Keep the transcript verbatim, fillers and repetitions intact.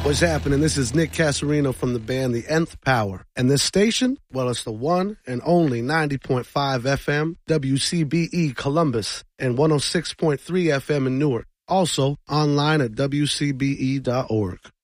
What's happening? This is Nick Casarino from the band The Nth Power. And this station, well, it's the one and only ninety point five F M, W C B E Columbus, and one oh six point three F M in Newark. Also, online at W C B E dot org.